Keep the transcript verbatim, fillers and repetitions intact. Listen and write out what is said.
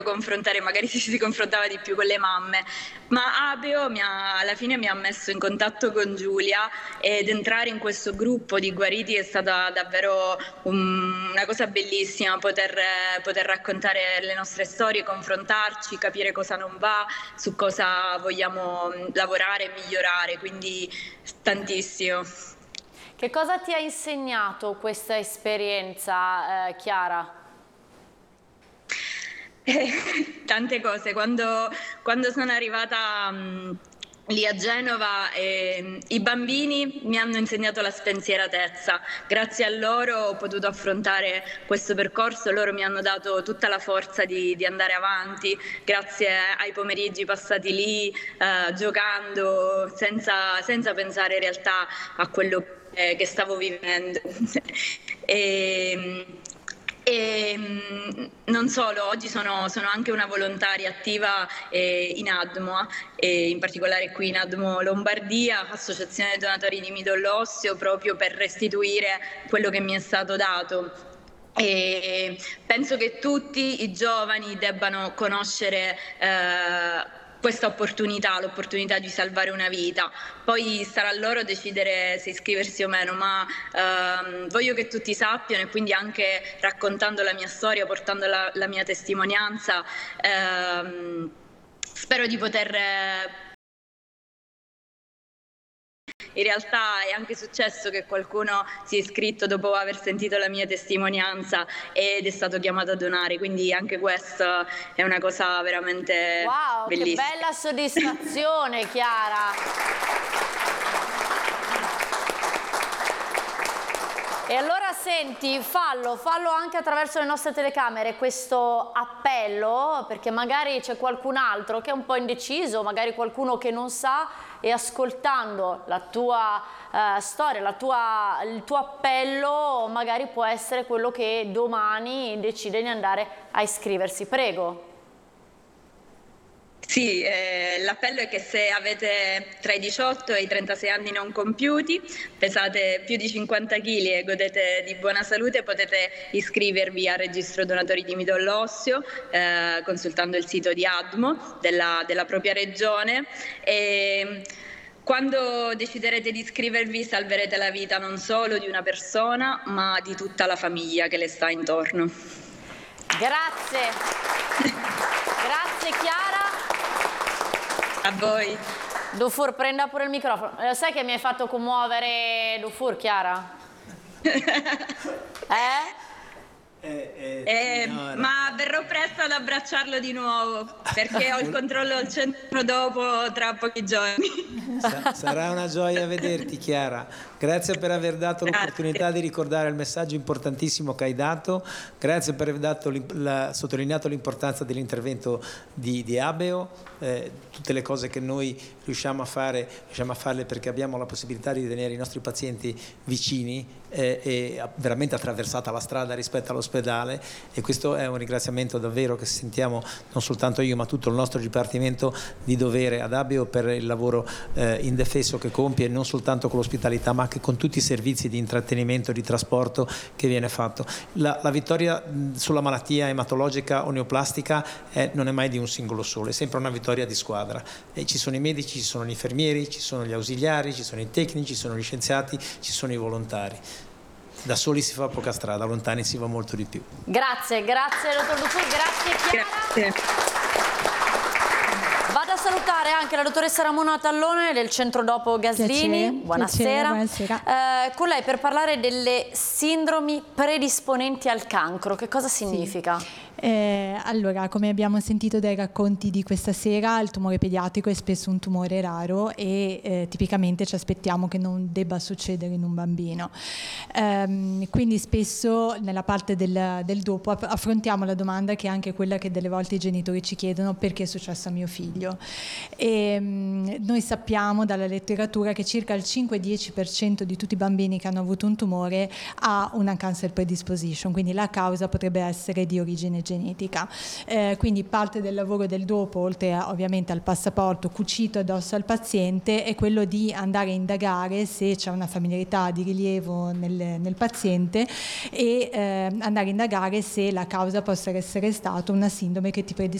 confrontare, magari si, si confrontava di più con le mamme, ma Abeo mi ha, alla fine mi ha messo in contatto con Giulia, ed entrare in questo gruppo di guariti è stata davvero un, una cosa bellissima, poter, poter raccontare le nostre storie, confrontarci, capire cosa non va, su cosa vogliamo lavorare e migliorare, quindi tantissimo. Che cosa ti ha insegnato questa esperienza, eh, Chiara? Eh, tante cose. Quando, quando sono arrivata mh, lì a Genova, eh, i bambini mi hanno insegnato la spensieratezza. Grazie a loro ho potuto affrontare questo percorso, loro mi hanno dato tutta la forza di, di andare avanti, grazie ai pomeriggi passati lì eh, giocando, senza, senza pensare in realtà a quello che, che stavo vivendo. e, E non solo, oggi sono, sono anche una volontaria attiva eh, in ADMO, eh, in particolare qui in ADMO Lombardia, Associazione Donatori di Midollo Osseo, proprio per restituire quello che mi è stato dato. E penso che tutti i giovani debbano conoscere eh, questa opportunità, l'opportunità di salvare una vita. Poi sarà a loro decidere se iscriversi o meno, ma ehm, voglio che tutti sappiano, e quindi anche raccontando la mia storia, portando la, la mia testimonianza, ehm, spero di poter... In realtà è anche successo che qualcuno si è iscritto dopo aver sentito la mia testimonianza ed è stato chiamato a donare, quindi anche questo è una cosa veramente wow, bellissima. Che bella soddisfazione, Chiara! E allora senti, fallo, fallo anche attraverso le nostre telecamere questo appello, perché magari c'è qualcun altro che è un po' indeciso, magari qualcuno che non sa, e ascoltando la tua eh, storia, la tua, il tuo appello, magari può essere quello che domani decide di andare a iscriversi. Prego. Sì, eh, l'appello è che se avete tra i diciotto e i trentasei anni non compiuti, pesate più di cinquanta chili e godete di buona salute, potete iscrivervi al registro donatori di midollo osseo eh, consultando il sito di ADMO della, della propria regione. E quando deciderete di iscrivervi salverete la vita non solo di una persona, ma di tutta la famiglia che le sta intorno. Grazie. Grazie Chiara. A voi. Dufour, prenda pure il microfono. Lo sai che mi hai fatto commuovere, Dufour, Chiara? eh? Eh, eh, Eh, no, no. ma verrò presto ad abbracciarlo di nuovo, perché ho il controllo al centro dopo tra pochi giorni. Sa- sarà una gioia vederti, Chiara. Grazie per aver dato l'opportunità di ricordare il messaggio importantissimo che hai dato. Grazie per aver dato la, sottolineato l'importanza dell'intervento di, di Abeo. Eh, tutte le cose che noi riusciamo a fare, riusciamo a farle perché abbiamo la possibilità di tenere i nostri pazienti vicini eh, e veramente attraversata la strada rispetto all'ospedale, e questo è un ringraziamento davvero che sentiamo non soltanto io ma tutto il nostro dipartimento di dovere ad Abeo per il lavoro eh, indefesso che compie, non soltanto con l'ospitalità ma anche con tutti i servizi di intrattenimento, di trasporto che viene fatto. La, la vittoria mh, sulla malattia ematologica o neoplastica è, non è mai di un singolo solo, è sempre una vittoria di squadra, e ci sono i medici, ci sono gli infermieri, ci sono gli ausiliari, ci sono i tecnici, ci sono gli scienziati, ci sono i volontari. Da soli si fa poca strada, lontani si va molto di più. Grazie, grazie dottor Dufour, grazie Chiara. Grazie. Vado a salutare anche la dottoressa Ramona Tallone del Centro Dopo Gaslini. Piacere, Buonasera. piacere, buonasera. Eh, con lei per parlare delle sindromi predisponenti al cancro. Che cosa significa? Sì. Eh, allora, come abbiamo sentito dai racconti di questa sera, il tumore pediatrico è spesso un tumore raro e eh, tipicamente ci aspettiamo che non debba succedere in un bambino. Ehm, quindi spesso nella parte del, del dopo affrontiamo la domanda che è anche quella che delle volte i genitori ci chiedono: perché è successo a mio figlio? E, mh, noi sappiamo dalla letteratura che circa il cinque dieci per cento di tutti i bambini che hanno avuto un tumore ha una cancer predisposition, quindi la causa potrebbe essere di origine genetica. genetica. Eh, quindi parte del lavoro del dopo, oltre a, ovviamente al passaporto cucito addosso al paziente, è quello di andare a indagare se c'è una familiarità di rilievo nel, nel paziente e eh, andare a indagare se la causa possa essere stata una sindrome che ti